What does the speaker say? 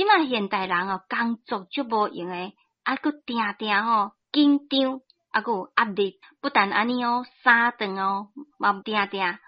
仔现代人哦，工作足无用诶，佫定定吼紧张，佫有压力。不但安尼哦，3顿哦，嘛定定